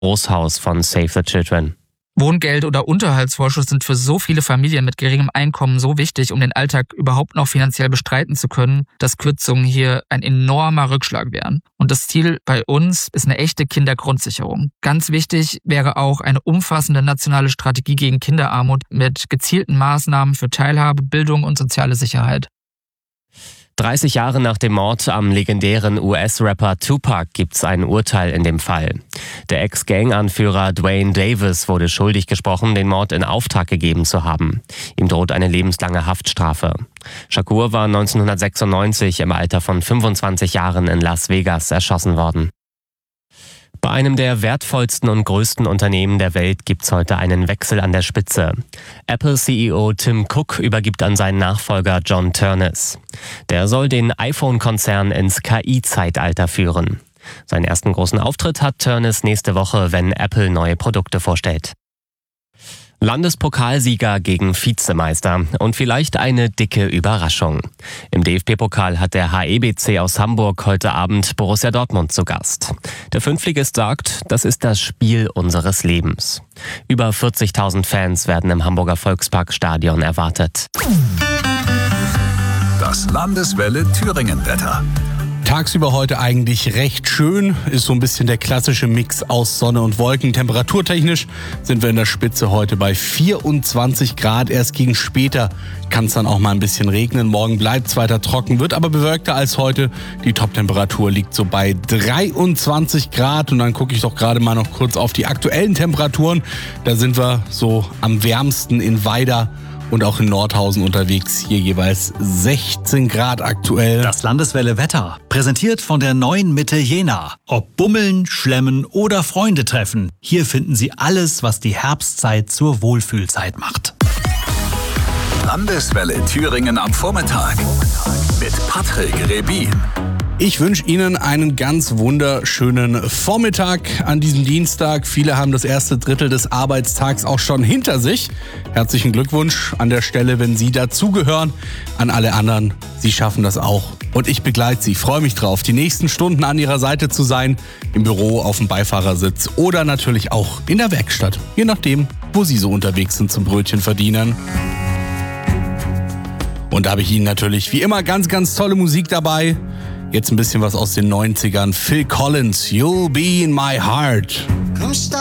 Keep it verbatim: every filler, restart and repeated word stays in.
Großhaus von Save the Children. Wohngeld oder Unterhaltsvorschuss sind für so viele Familien mit geringem Einkommen so wichtig, um den Alltag überhaupt noch finanziell bestreiten zu können, dass Kürzungen hier ein enormer Rückschlag wären. Und das Ziel bei uns ist eine echte Kindergrundsicherung. Ganz wichtig wäre auch eine umfassende nationale Strategie gegen Kinderarmut mit gezielten Maßnahmen für Teilhabe, Bildung und soziale Sicherheit. dreißig Jahre nach dem Mord am legendären U S-Rapper Tupac gibt's ein Urteil in dem Fall. Der Ex-Gang-Anführer Dwayne Davis wurde schuldig gesprochen, den Mord in Auftrag gegeben zu haben. Ihm droht eine lebenslange Haftstrafe. Shakur war neunzehnhundertsechsundneunzig im Alter von fünfundzwanzig Jahren in Las Vegas erschossen worden. Bei einem der wertvollsten und größten Unternehmen der Welt gibt's heute einen Wechsel an der Spitze. Apple-C E O Tim Cook übergibt an seinen Nachfolger John Ternus. Der soll den iPhone-Konzern ins K I-Zeitalter führen. Seinen ersten großen Auftritt hat Ternus nächste Woche, wenn Apple neue Produkte vorstellt. Landespokalsieger gegen Vizemeister und vielleicht eine dicke Überraschung. Im D F B-Pokal hat der H E B C aus Hamburg heute Abend Borussia Dortmund zu Gast. Der Fünftligist sagt, das ist das Spiel unseres Lebens. Über vierzigtausend Fans werden im Hamburger Volksparkstadion erwartet. Das Landeswelle Thüringen-Wetter. Tagsüber heute eigentlich recht schön, ist so ein bisschen der klassische Mix aus Sonne und Wolken. Temperaturtechnisch sind wir in der Spitze heute bei vierundzwanzig Grad. Erst gegen später kann es dann auch mal ein bisschen regnen. Morgen bleibt es weiter trocken, wird aber bewölkter als heute. Die Toptemperatur liegt so bei dreiundzwanzig Grad. Und dann gucke ich doch gerade mal noch kurz auf die aktuellen Temperaturen. Da sind wir so am wärmsten in Weida und auch in Nordhausen unterwegs, hier jeweils sechzehn Grad aktuell. Das Landeswelle Wetter, präsentiert von der neuen Mitte Jena. Ob Bummeln, Schlemmen oder Freunde treffen, hier finden Sie alles, was die Herbstzeit zur Wohlfühlzeit macht. Landeswelle Thüringen am Vormittag mit Patrick Rebin. Ich wünsche Ihnen einen ganz wunderschönen Vormittag an diesem Dienstag. Viele haben das erste Drittel des Arbeitstags auch schon hinter sich. Herzlichen Glückwunsch an der Stelle, wenn Sie dazugehören. An alle anderen, Sie schaffen das auch. Und ich begleite Sie, freue mich drauf, die nächsten Stunden an Ihrer Seite zu sein. Im Büro, auf dem Beifahrersitz oder natürlich auch in der Werkstatt. Je nachdem, wo Sie so unterwegs sind zum Brötchen verdienen. Und da habe ich Ihnen natürlich wie immer ganz, ganz tolle Musik dabei. Jetzt ein bisschen was aus den neunzigern. Phil Collins, You'll Be in My Heart.